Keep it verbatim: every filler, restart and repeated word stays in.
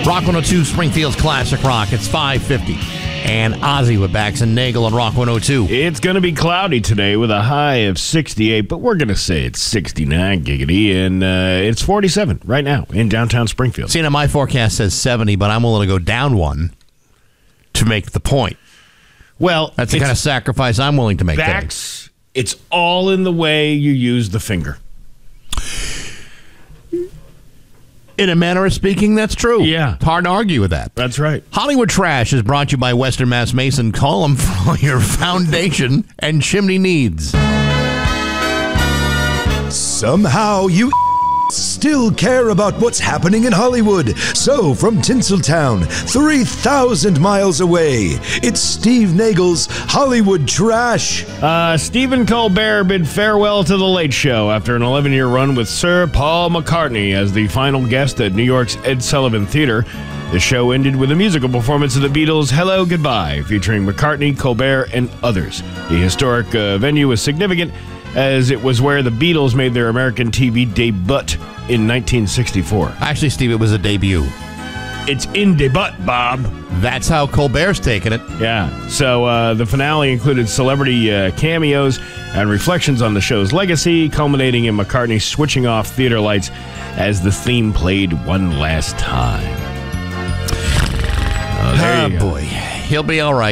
Rock one oh two, Springfield's Classic Rock. It's five fifty. And Ozzy with Bax and Nagel on Rock one oh two. It's going to be cloudy today with a high of sixty-eight, but we're going to say it's sixty-nine, giggity, and uh, it's forty-seven right now in downtown Springfield. See, now my forecast says seventy, but I'm willing to go down one to make the point. Well, that's the kind of sacrifice I'm willing to make. Bax, it's all in the way you use the finger. In a manner of speaking, that's true. Yeah. It's hard to argue with that. That's right. Hollywood Trash is brought to you by Western Mass Mason. Call them for all your foundation and chimney needs. Somehow you still care about what's happening in Hollywood. So, from Tinseltown, three thousand miles away, it's Steve Nagel's Hollywood Trash. Uh, Stephen Colbert bid farewell to The Late Show after an eleven-year run with Sir Paul McCartney as the final guest at New York's Ed Sullivan Theater. The show ended with a musical performance of the Beatles' Hello, Goodbye, featuring McCartney, Colbert, and others. The historic uh, venue was significant as it was where the Beatles made their American T V debut in nineteen sixty-four. Actually, Steve, it was a debut. It's in debut, Bob. That's how Colbert's taking it. Yeah. So uh, the finale included celebrity uh, cameos and reflections on the show's legacy, culminating in McCartney switching off theater lights as the theme played one last time. Oh, there oh you go. boy. He'll be all right.